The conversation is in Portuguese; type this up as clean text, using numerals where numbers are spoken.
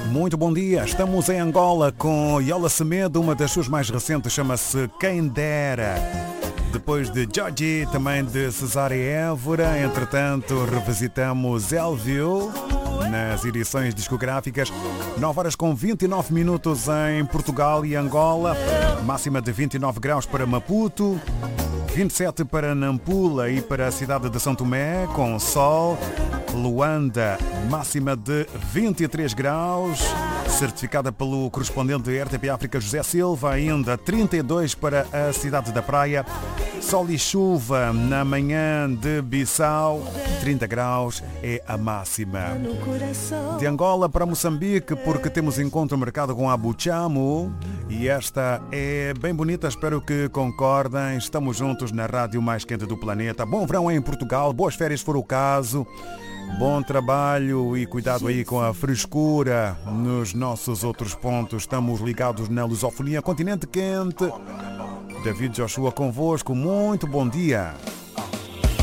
Muito bom dia, estamos em Angola com Yola Semedo, uma das suas mais recentes chama-se Quem Dera. Depois de Georgie, também de Cesária Évora, entretanto revisitamos Elvio nas edições discográficas. 9 horas com 29 minutos em Portugal e Angola, máxima de 29 graus para Maputo, 27 para Nampula e para a cidade de São Tomé, com sol. Luanda, máxima de 23 graus, certificada pelo correspondente da RTP África José Silva, ainda 32 para a cidade da Praia, sol e chuva na manhã de Bissau, 30 graus é a máxima. De Angola para Moçambique, porque temos encontro marcado com a Buchamo e esta é bem bonita, espero que concordem, estamos juntos na rádio mais quente do planeta. Bom verão em Portugal, boas férias se for o caso. Bom trabalho e cuidado aí com a frescura nos nossos outros pontos. Estamos ligados na Lusofonia Continente Quente. David Joshua convosco, muito bom dia.